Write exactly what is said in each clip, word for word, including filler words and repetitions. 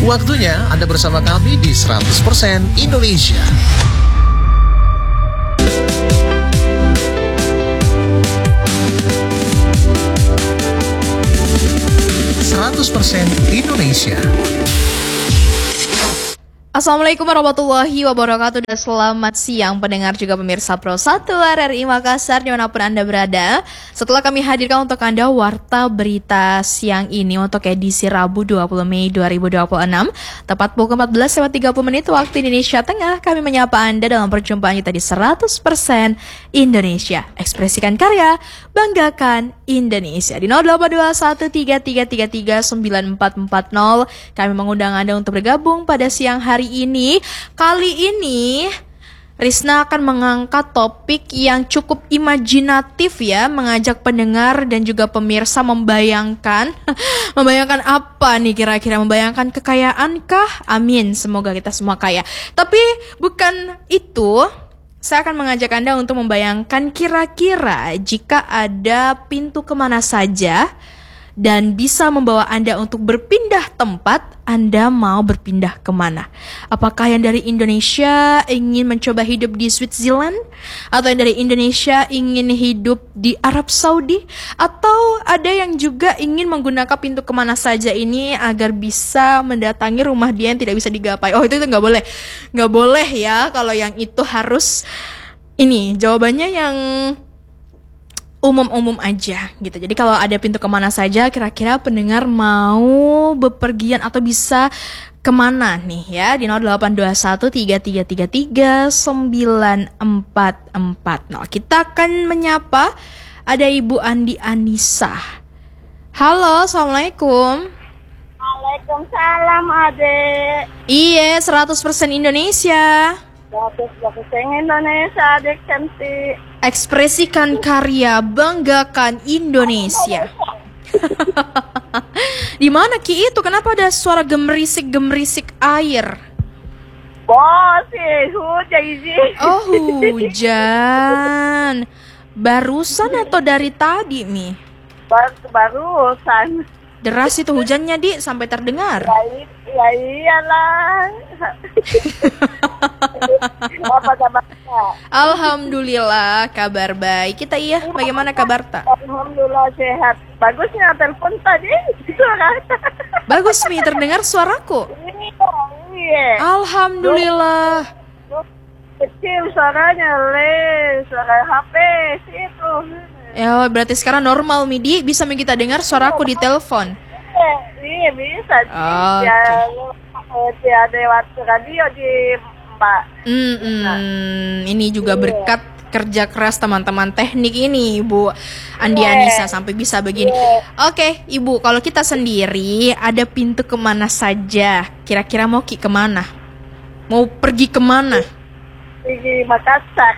Waktunya Anda bersama kami di seratus persen Indonesia. seratus persen Indonesia. Assalamualaikum warahmatullahi wabarakatuh dan selamat siang pendengar juga pemirsa Pro satu R R I Makassar dimanapun Anda berada. Setelah kami hadirkan untuk Anda Warta Berita siang ini untuk edisi Rabu dua puluh Mei dua ribu dua puluh enam tepat pukul empat belas lewat tiga puluh menit waktu Indonesia Tengah. Kami menyapa Anda dalam perjumpaan kita di seratus persen Indonesia. Ekspresikan karya, banggakan Indonesia. Di nol delapan dua satu tiga tiga tiga tiga sembilan empat empat nol kami mengundang Anda untuk bergabung pada siang hari ini. Kali ini Risna akan mengangkat topik yang cukup imajinatif ya, mengajak pendengar dan juga pemirsa membayangkan membayangkan apa nih kira-kira, membayangkan kekayaan kah? Amin, semoga kita semua kaya. Tapi bukan itu, saya akan mengajak Anda untuk membayangkan kira-kira jika ada pintu kemana saja dan bisa membawa Anda untuk berpindah tempat, Anda mau berpindah kemana? Apakah yang dari Indonesia ingin mencoba hidup di Switzerland? Atau yang dari Indonesia ingin hidup di Arab Saudi? Atau ada yang juga ingin menggunakan pintu kemana saja ini agar bisa mendatangi rumah dia yang tidak bisa digapai? Oh, itu itu nggak boleh. Nggak boleh ya, kalau yang itu harus ini, jawabannya yang umum-umum aja gitu. Jadi kalau ada pintu kemana saja, kira-kira pendengar mau bepergian atau bisa kemana nih ya? Di nol delapan dua satu tiga tiga tiga tiga sembilan empat empat nol. Kita akan menyapa ada Ibu Andi Anissa. Halo, Assalamualaikum. Waalaikumsalam, Adek. Iya, seratus persen Indonesia. seratus persen Indonesia, Adek cantik. Ekspresikan karya, banggakan Indonesia. Di mana Ki itu? Kenapa ada suara gemerisik-gemerisik air? Bos, hujan sih. Oh, hujan. Barusan atau dari tadi, Mi? Baru barusan. Deras itu hujannya, Di, sampai terdengar. Ya, ya iyalah. Apa kabarnya? Alhamdulillah, kabar baik. Kita iya, bagaimana kabar tak? Alhamdulillah sehat. Bagusnya telepon tadi suara. Bagus, Mi, terdengar suaraku. Iya. Alhamdulillah. Kecil suaranya, le, suara H P situ. Ya, berarti sekarang normal, Midi. Bisa Mi kita dengar suaraku di telepon. Iya, bisa. Oh, ya, okay. Ada waktu radio di Mbak. Mm -mm. Ini juga berkat kerja keras teman-teman teknik ini, Ibu Andi Anissa, sampai bisa begini. Oke, okay, Ibu, kalau kita sendiri ada pintu kemana saja, kira-kira mau Ki kemana? Mau pergi kemana? Pergi Makassar.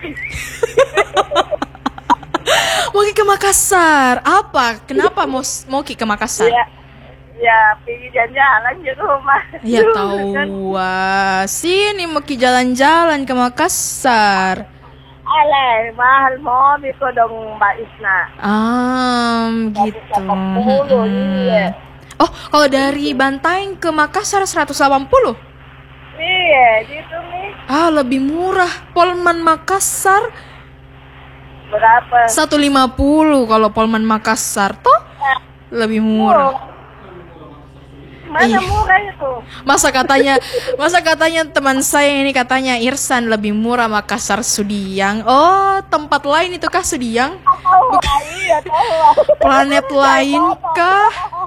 Mau Ki ke Makassar? Apa? Kenapa mau mau Ki ke Makassar? Ya, ya pergi jalan-jalan di rumah. Ya tahu, wah. Sini mau Ki jalan-jalan ke Makassar. Alah, mahal mobil kok dong Mbak Isna. Ah, gitu. Iya. Oh, kalau dari Bantaeng ke Makassar seratus delapan puluh? Iya, gitu nih. Ah, lebih murah. Polman Makassar berapa? seratus lima puluh kalau Polman Makassar toh lebih murah. Mana Ih. murah itu? Masa katanya, masa katanya teman saya ini katanya Irsan lebih murah Makassar Sudiang. Oh, tempat lain itu kah Sudiang? Oh, iya, tahu. Planet lain kah?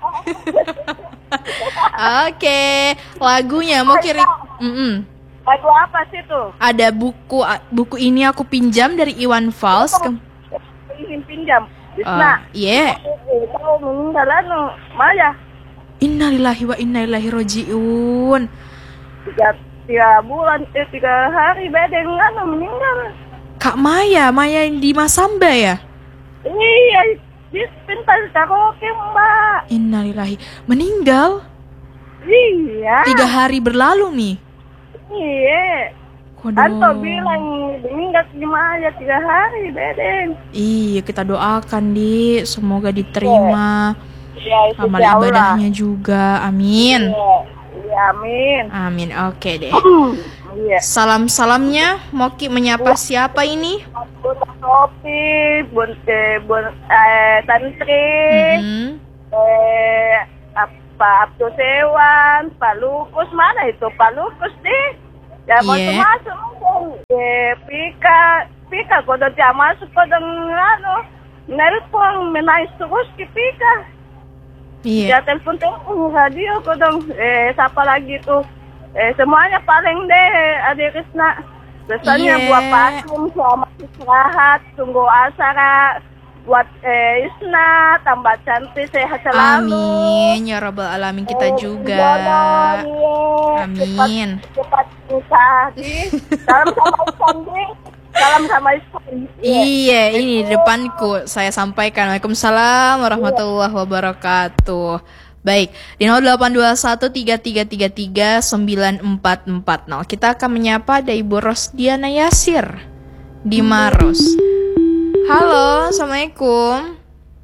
Oke, lagunya mau kirim. Mm-mm. Lagu apa sih tuh? Ada buku buku ini aku pinjam dari Iwan Fals. Ke... Ingin pinjam. Uh, yeah. Tahu meninggal anu, Maya. Innalillahi wa inna ilaihi rojiun. Tiga, tiga bulan, eh, tiga hari beda anu meninggal. Kak Maya, Maya yang di Masamba ya? Iya, di pintar karaoke Mbak. Innalillahi, meninggal? Iya. Tiga hari berlalu nih. Iya. Waduh. Anto bilang meninggal gimana ya tiga hari beden. Iya, kita doakan di semoga diterima ya, amal ibadahnya juga, amin. Iya, iya amin. Amin, oke deh. Iya. Salam-salamnya, Moki menyapa siapa ini? Bunda Sopi, bun, eh, bun, eh, Tantri, Mhm. eh, apa Abdul Sewan, Pak Lukus, mana itu Pak Lukus nih? Ya mau Iya. masuk, eh, Pika, Pika, kodong dia masuk, kodong ano, nelpon, menangis terus ke Pika. Iya. Ya telepon telepon radio kodong, eh, siapa lagi tuh? Eh, semuanya paling deh, Adik Krisna. Biasanya Iya. buat pakum, selamat istirahat, tunggu asara, buat eh, Isna, tambah cantik, sehat selalu. Amin, ya Rabbal Alamin kita Eh, juga. jodoh, iya. Amin. Cepat, cepat nikah, Di. Salam sama Iskan, Di. Salam sama Iskan. Iya, ini di depanku saya sampaikan. Waalaikumsalam warahmatullahi wabarakatuh. Baik, di nol delapan dua satu tiga tiga tiga tiga sembilan empat empat nol. Kita akan menyapa ada Ibu Rosdiana Yasir di Maros. Halo, Assalamualaikum.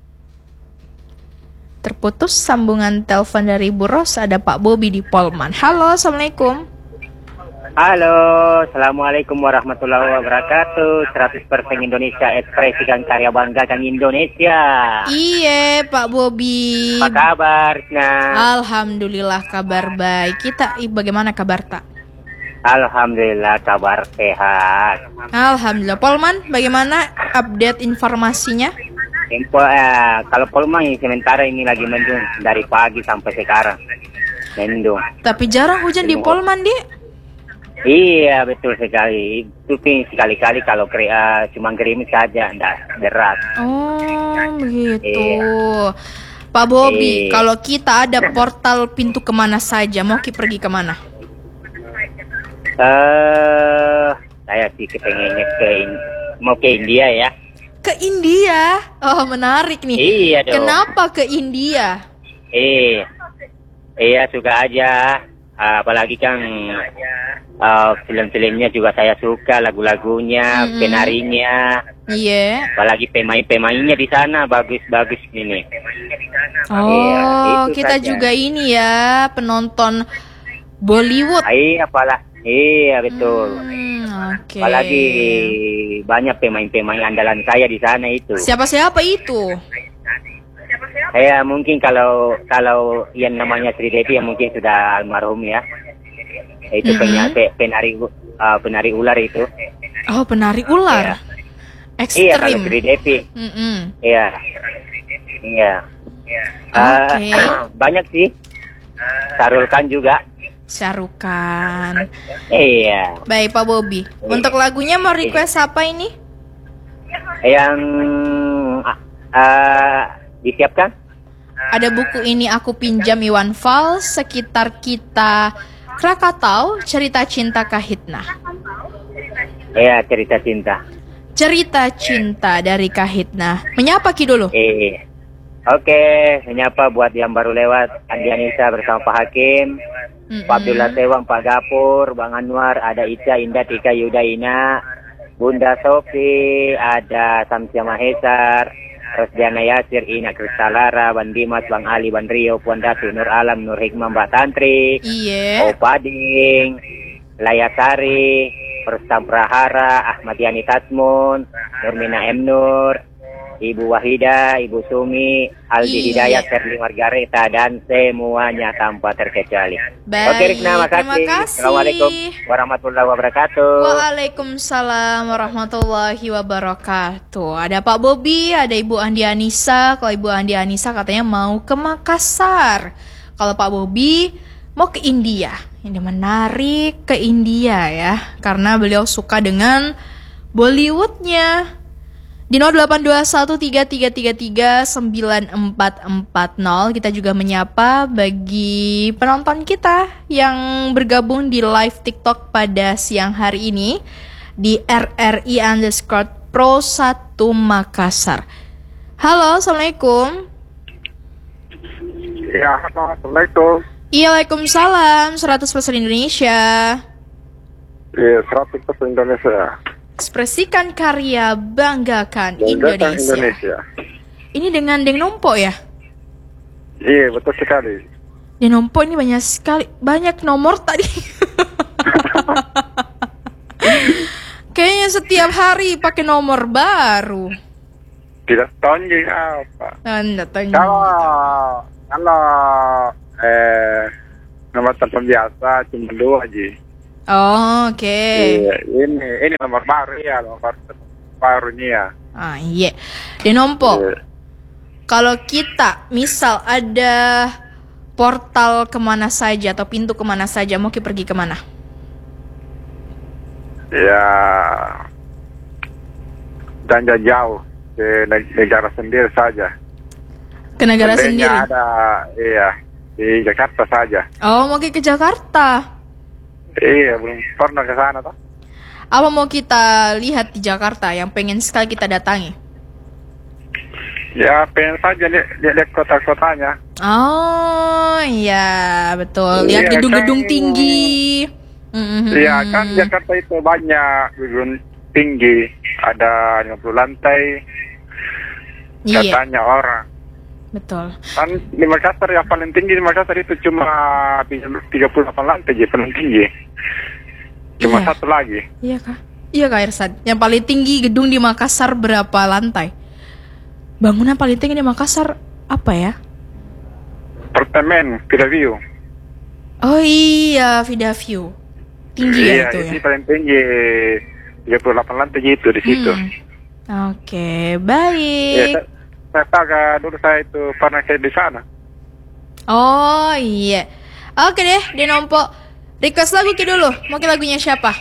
Terputus sambungan telepon dari Ibu Ros, ada Pak Bobi di Polman. Halo, Assalamualaikum. Halo, Assalamualaikum warahmatullahi wabarakatuh. seratus persen Indonesia, ekspresikan karya banggakan Indonesia. Iya, Pak Bobi. Apa kabar, Nah? Alhamdulillah kabar baik. Kita i- bagaimana kabar tak? Alhamdulillah kabar sehat. Alhamdulillah. Polman, bagaimana update informasinya? Info, eh, kalau Polman sementara ini lagi mendung dari pagi sampai sekarang. Mendung. Tapi jarang hujan di Polman, Di. Iya, betul sekali. Itu pun sekali-kali kalau krea cuma gerimis saja, enggak deras. Oh, begitu. Iya. Pak Bobi, Iya. kalau kita ada portal pintu kemana saja, mau ki pergi kemana? Eh, saya sih kepengennya ke In- mau ke India ya. Ke India. Oh, menarik nih. Iya dong. Kenapa ke India? Eh, iya suka aja. Ah, apalagi kan ah, film-filmnya juga saya suka, lagu-lagunya, Mm-mm. penarinya, Iya. apalagi pemain-pemainnya di sana bagus-bagus ini. Oh, Iya, itu kita saja. juga ini ya, penonton Bollywood. Ah, iya, apalah. Iya betul. Hmm, oke. Apalagi banyak pemain-pemain andalan saya di sana itu. Siapa-siapa itu? Ya mungkin kalau kalau yang namanya Sri Devi ya mungkin sudah almarhum ya. Itu Mhm. penyanyi penari uh, penari ular itu. Oh, penari ular. Iya kalau Ekstrim. Sri Devi. Mm-mm. Iya. Iya. Oke. Uh, banyak sih. Sarul Khan juga. Syarukan. Iya. Baik, Pak Bobi. Untuk lagunya mau request apa ini? Yang uh, uh, disiapkan? Ada buku ini aku pinjam Iwan Fals, Sekitar Kita Krakatau, Cerita Cinta Kahitna. Iya, cerita cinta. Cerita cinta dari Kahitna. Menyapa Ki dulu. Eh. Oke, menyapa buat yang baru lewat, Andi Anissa bersama Pak Hakim, Mm-mm. Pak Abdullah Sewang, Pak Gapur, Bang Anwar, ada Ica, Indah, Tika, Yuda, Ina, Bunda Sofi, ada Samsia Mahesar, Rosdiana Yasir, Ina Kristalara, Bang Dimas, Bang Ali, Bang Rio, Puan Datu, Nur Alam, Nur Hikmah, Mbak Tantri, Iya. Opading, Layasari, Persam Prahara, Ahmad Yani Tasmun, Nurmina M. Nur, Ibu Wahida, Ibu Sumi, Aldi Iya. Hidayat, Serli Margareta, dan semuanya tanpa terkecuali. Baik, Oke, Rikna, terima makasih. kasih. Assalamualaikum warahmatullahi wabarakatuh. Waalaikumsalam warahmatullahi wabarakatuh. Ada Pak Bobi, ada Ibu Andi Anissa. Kalau Ibu Andi Anissa katanya mau ke Makassar. Kalau Pak Bobi mau ke India. Ini menarik ke India ya, karena beliau suka dengan Bollywoodnya. Di nol delapan dua satu tiga tiga tiga tiga sembilan empat empat nol kita juga menyapa bagi penonton kita yang bergabung di live TikTok pada siang hari ini di R R I underscore Pro satu Makassar. Halo, Assalamualaikum. Ya, Assalamualaikum. Iya, Waalaikumsalam, seratus persen Indonesia. Iya, seratus persen Indonesia. Ekspresikan karya, banggakan Banggakan Indonesia. Indonesia. Ini dengan Deng Nompo ya? Iya, betul sekali. Denompo ini banyak sekali, banyak nomor tadi. Kayaknya setiap hari pakai nomor baru. Tidak tonjing apa? Anda tanya. Kalau kalau eh nomor telepon biasa cuma dua aja. Oh, oke. Okay. Iya, ini ini nomor baru ya, nomor baru nih ya. Ah, iya. Denompo. Iya. Kalau kita misal ada portal kemana saja atau pintu kemana saja, mau kita pergi kemana? Ya, jangan jauh ke negara sendiri saja. Ke negara Seandainya sendiri? Ada, iya, di Jakarta saja. Oh, mau ke Jakarta? Iya, belum pernah ke sana toh. Apa mau kita lihat di Jakarta yang pengen sekali kita datangi? Ya, pengen saja lihat, lihat kota-kotanya. Oh, iya, betul. Lihat Iya, gedung-gedung kan- tinggi. Mm-hmm. Iya, kan Jakarta itu banyak gedung tinggi, ada lima puluh lantai, Iya, katanya orang. betul. Kan di Makassar yang paling tinggi di Makassar itu cuma tiga puluh delapan lantai je paling tinggi. Cuma Iya. satu lagi. Iya kah? Iya kah Irsad? Yang paling tinggi gedung di Makassar berapa lantai? Bangunan paling tinggi di Makassar apa ya? Apartemen, Villa View. Oh iya, Vida View. Tinggi ya Iya, itu ini ya? paling tinggi tiga puluh delapan lantai gitu di situ. Hmm. Oke, Iya, baik. saya, saya tahu kan, dulu saya itu pernah ke di sana. Oh iya. Oke deh, Denompo. Request lagu ke dulu. Mau ke lagunya siapa?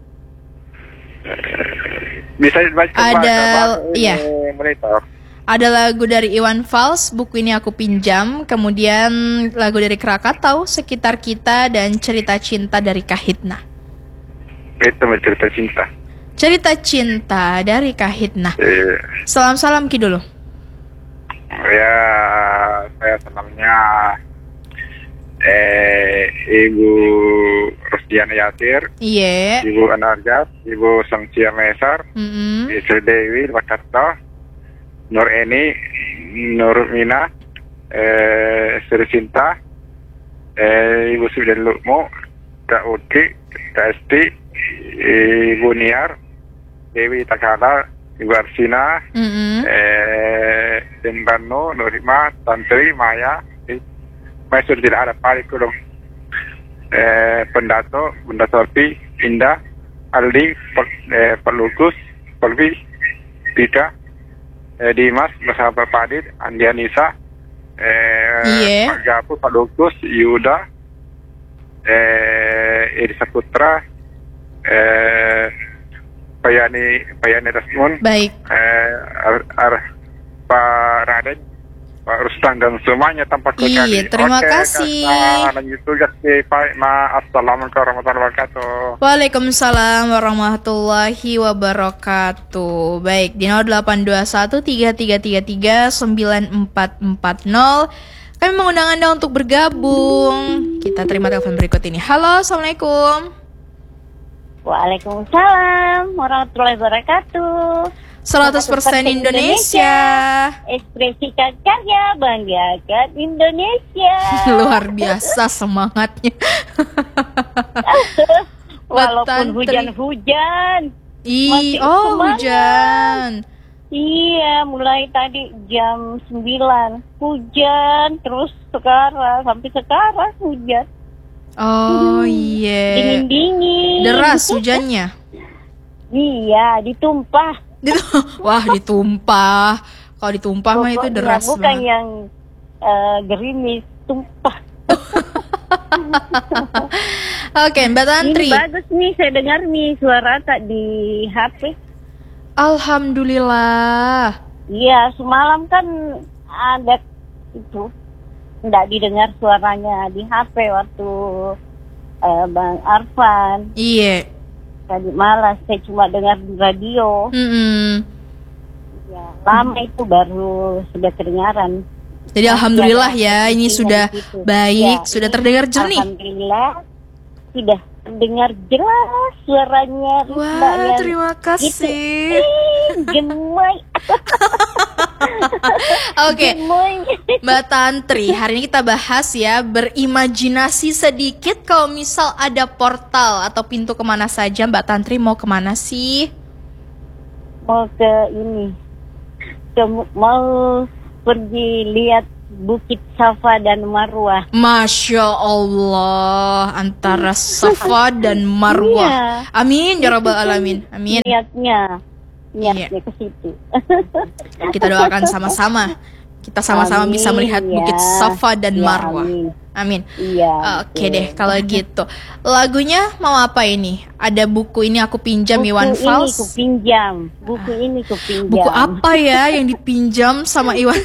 Bisa dibaca Ada- iya. monitor. Ada lagu dari Iwan Fals, Buku Ini Aku Pinjam. Kemudian lagu dari Krakatau, Sekitar Kita. Dan Cerita Cinta dari Kahitna. Itu cerita cinta. Cerita Cinta dari Kahitna. Iya. Salam-salam Ki dulu. Ya, saya senangnya eh Ibu Rusdiana Yasir, Iya. Ibu Anarjas, Ibu Sangcia Mesar, Mm-mm. Istri Dewi Jakarta, Nur Eni, Nur Mina, eh Sri Sinta, eh Ibu Sudan Lukmo, Kak Uti, Kak Esti, Ibu Niar, Dewi Takala, Ibu Arsina, Mm-mm. eh Dembano, Nurima, Tantri, Maya, eh, Maya sudah tidak ada pari dong. Eh, Pendato, Bunda Sofi, Indah, Aldi, Pak eh, Pak Lukus, Polvi, Tika, eh, Dimas, bersama Pak Padit, Andi Anissa, eh, Iya. Pak Gapu, Pak Lukus, Yuda, eh, Edi Saputra, eh, Payani, Payani Rasmun, Baik. eh, ar, ar, Pak Raden, Pak Rustam dan semuanya tanpa Iya, kekali. terima Oke, kasih. Kakak, lanjut tugas di Pak Ma. Assalamualaikum warahmatullahi wabarakatuh. Waalaikumsalam warahmatullahi wabarakatuh. Baik, di nol delapan dua satu tiga tiga tiga tiga sembilan empat empat nol. Kami mengundang Anda untuk bergabung. Kita terima telepon berikut ini. Halo, Assalamualaikum. Waalaikumsalam warahmatullahi wabarakatuh. seratus persen Indonesia. Ekspresikan karya, banggakan Indonesia. Luar biasa semangatnya. Walaupun Tantri. hujan-hujan. Ih, Masih oh semangat. hujan. Iya, mulai tadi jam sembilan hujan, terus sekarang sampai sekarang hujan. Oh iya. Dingin-dingin. Deras hujannya. Iya, ditumpah. Ditu- Wah, ditumpah. Kalau ditumpah mah itu Pokoknya deras bukan banget. yang eh, gerimis, tumpah. Oke, Mbak Tantri. Ini bagus nih, saya dengar nih suara tak di H P. Alhamdulillah. Iya, semalam kan ada itu, tidak didengar suaranya di H P waktu eh, Bang Arfan. Iya. Tadi malas saya cuma dengar di radio. Mm-mm. Ya, lama itu baru sudah kedengaran. Jadi alhamdulillah ya, ini Iya, sudah gitu. baik, Ya, sudah ini terdengar jernih. Alhamdulillah sudah dengar jelas suaranya. Wah, Mbak Yan. terima kasih. Gitu. Ih, gemoy. Oke, Gemoy. Mbak Tantri, hari ini kita bahas ya, berimajinasi sedikit kalau misal ada portal atau pintu kemana saja, Mbak Tantri mau kemana sih? Mau ke ini. Ke, mau pergi lihat Bukit Safa dan Marwah. Masya Allah, antara Safa dan Marwah. Iya. Amin ya rabbal alamin. Amin. Niatnya, niatnya Iya. ke situ. Kita doakan sama-sama. Kita sama-sama Amin, bisa melihat ya. Bukit Safa dan Ya, Marwah. amin. Amin. Iya. Oke betul. deh, kalau gitu. Lagunya mau apa ini? Ada buku ini aku pinjam Buku Iwan ini Fals. ku pinjam. Buku ini ku pinjam. Buku apa ya yang dipinjam sama Iwan?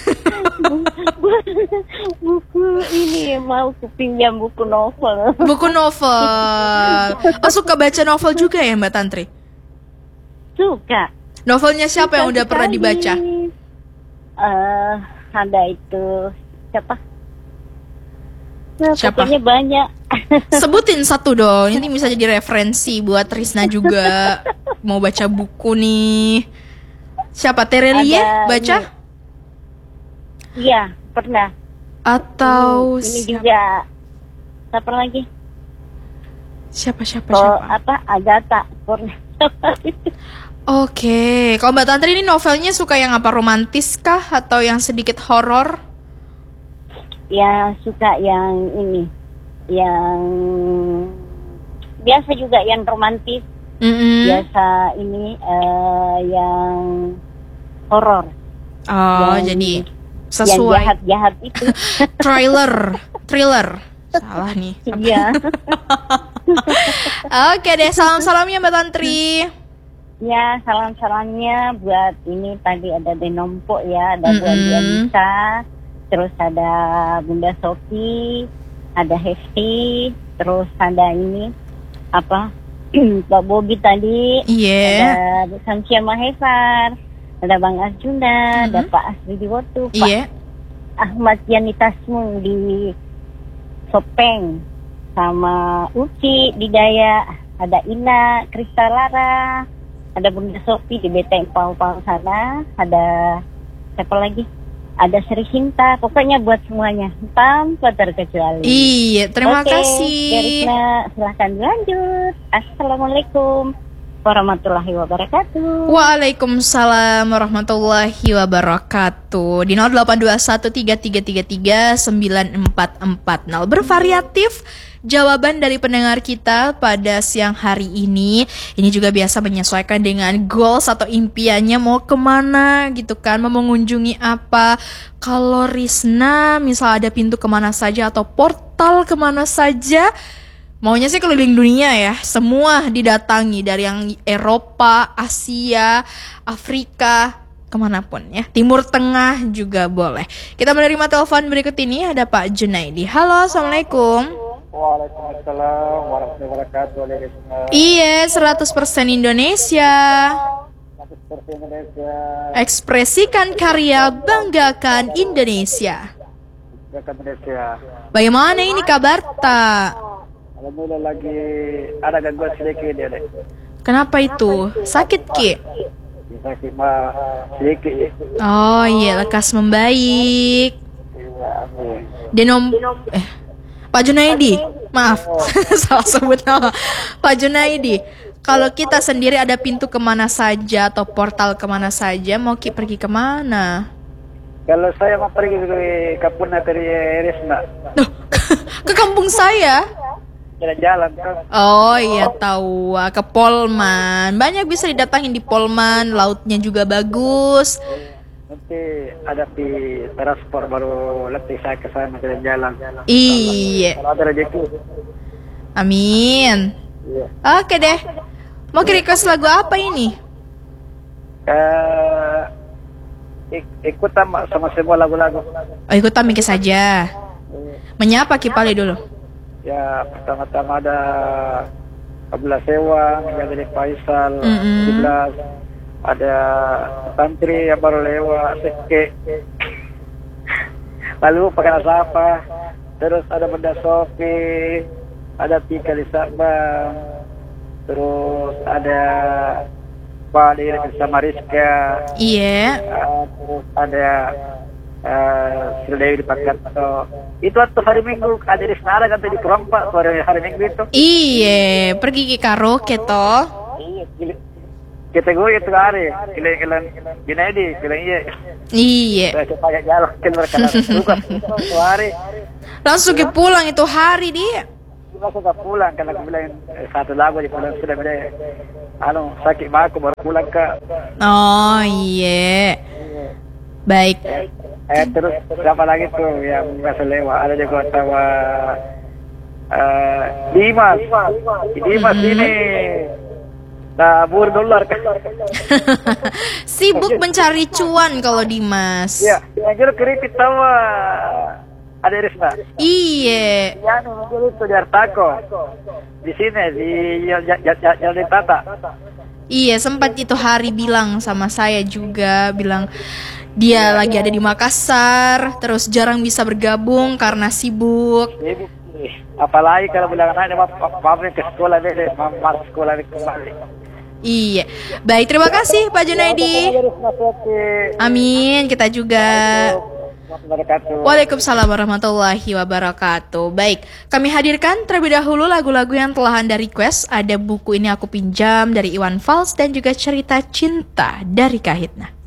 Buku ini mau ku pinjam buku novel. Buku novel. Oh, suka baca novel juga ya Mbak Tantri? Suka. Novelnya siapa yang Suka udah pernah sekali. dibaca? Eh, ada itu siapa? Nah, Siapa? pokoknya banyak. Sebutin satu dong, ini bisa jadi referensi buat Risna juga. Mau baca buku nih. Siapa? Terelie Ada baca? Iya, pernah. Atau ini, ini siapa? juga siapa lagi? Siapa siapa Oh, siapa? apa? Agatha pernah. Oke, kalau Mbak Tantri ini novelnya suka yang apa, romantis kah atau yang sedikit horor? Ya, suka yang ini. Yang biasa juga yang romantis. Mm-mm. Biasa ini eh, yang horor. Oh, Yang- jadi Yang sesuai jahat-jahat itu. trailer, thriller. Salah nih. Iya. Oke deh, salam-salamnya Mbak Tantri. Ya, salam-salamnya buat ini tadi ada Denompo ya, ada Bu Mm-mm. Dianita, terus ada Bunda Sofi, ada Hesti, terus ada ini apa Pak Bobi tadi, Iya. ada Bu Samsia Mahesar, ada Bang Arjuna, ada Pak Asri Diwotu, Pak Iya. Ahmad Yani Tasmung di Sopeng, sama Uci di Daya, ada Ina, Krista Lara, ada Bunda Sofi di B T M Pau-Pau sana, ada siapa lagi? Ada Sri Sinta, pokoknya buat semuanya tanpa terkecuali. Iya, terima Oke, kasih. Karisma, silahkan dilanjut. Assalamualaikum warahmatullahi wabarakatuh. Waalaikumsalam warahmatullahi wabarakatuh. Di nol delapan dua satu tiga tiga tiga tiga sembilan empat empat nol. Bervariatif jawaban dari pendengar kita pada siang hari ini. Ini juga biasa menyesuaikan dengan goals atau impiannya mau kemana gitu kan, mau mengunjungi apa. Kalau Risna misal ada pintu kemana saja atau portal kemana saja, maunya sih keliling dunia ya, semua didatangi dari yang Eropa, Asia, Afrika, kemanapun ya, Timur Tengah juga boleh. Kita menerima telepon berikut ini, ada Pak Junaidi. Halo, assalamualaikum. Waalaikumsalam warahmatullahi wabarakatuh. Iya, seratus persen Indonesia. seratus persen Indonesia. Ekspresikan karya, banggakan Indonesia. Dekat Indonesia. Bagaimana ini kabar tak? Alhamdulillah lagi ada gangguan sedikit ya dek. Kenapa itu? Sakit Ki? Sakit mah sedikit ya. Oh iya, lekas membaik. Iya, amin. Denom eh Pak Junaidi, maaf salah sebut nama. Pak Junaidi, kalau kita sendiri ada pintu kemana saja atau portal kemana saja, mau Ki pergi kemana? Kalau saya mau pergi ke kampung dari Risna, Duh, ke kampung saya. jalan-jalan kan. Oh iya, tahu, ke Polman. Banyak bisa didatangin di Polman, lautnya juga bagus. Nanti ada di transport baru letih saya ke sana jalan-jalan. Iya, Kalau ada rezeki. amin. Iya. Oke deh, mau request lagu apa ini? Eh, ik- ikut sama, sama semua lagu-lagu. Oh, ikut Tamiki saja. Menyapa Ki Pali dulu. Ya, pertama-tama ada Abdullah Sewang, yang dari Faisal, Mm-mm. tujuh belas. Ada Tantri yang baru lewat, Seke. Lalu pakai apa? Terus ada Bunda Sofi, ada Pika di Sabang, terus ada Pak Diri bersama Rizka, Iya. uh, terus ada uh, Sri Dewi di Pakarto. Itu waktu hari Minggu ada di Senara kan di Perompak sore hari Minggu itu. Iya, pergi ke karaoke toh. Iya, gila. Kita gue itu hari, kilang-kilang Junaidi, kilang iya. Iya. Saya pakai jalan keluar kanan bukan itu hari. Langsung ke pulang itu hari dia. Kita sudah pulang karena aku bilang eh, satu lagu di pulang sudah bilang, anu sakit mah aku baru pulang ke. Oh iya. Baik. Eh terus siapa lagi tuh yang masih lewat? Ada juga sama uh, Dimas, Dimas ini. Nah, bur dolar kan. Sibuk mencari cuan kalau Dimas. Iya, yang jero keripit sama ada Risma. Iya. Ya, dulu itu di Artako. Di sini di Jalan Tata. Iya, sempat itu hari bilang sama saya juga, bilang dia lagi ada di Makassar, terus jarang bisa bergabung karena sibuk. Sibuk. Apalagi kalau bilang anaknya pamit ke sekolah deh, masuk sekolah kembali. Iya. Baik, terima kasih Pak Junaidi. Amin, kita juga. Waalaikumsalam warahmatullahi wabarakatuh. Baik, kami hadirkan terlebih dahulu lagu-lagu yang telah Anda request. Ada Buku Ini Aku Pinjam dari Iwan Fals dan juga Cerita Cinta dari Kahitna.